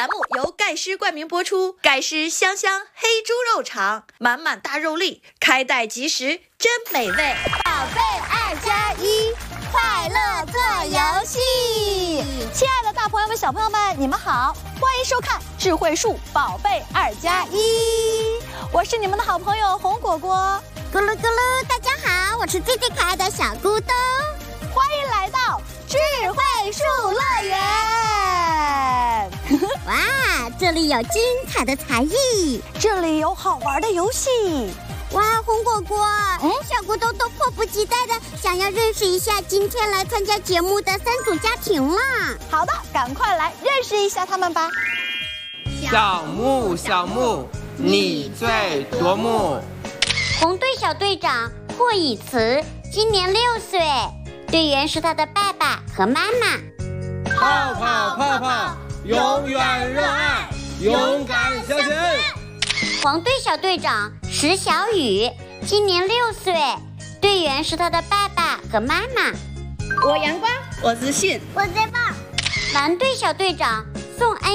栏目由盖狮冠名播出，盖狮香香黑猪肉肠，满满大肉粒，开袋即食，真美味。 宝贝2+1，快乐做游戏。亲爱的大朋友们、小朋友们，你们好，欢迎收看智慧树宝贝2+1。我是你们的好朋友红果果。 咕噜咕噜，大家好，我是最可爱的小咕咚。 欢迎来到智慧树乐园。 哇，这里有精彩的才艺， 这里有好玩的游戏。 哇，红果果，小咕咚都迫不及待的想要认识一下今天来参加节目的3组家庭了。 好的，赶快来认识一下他们吧。 小木，你最夺目。 红队小队长霍以慈今年6岁，队员是他的爸爸和妈妈。 泡泡，永远热爱，勇敢向前。 黄队小队长石小雨今年6岁，队员是他的爸爸和妈妈。 我阳光，我自信， 我最棒。蓝队小队长宋恩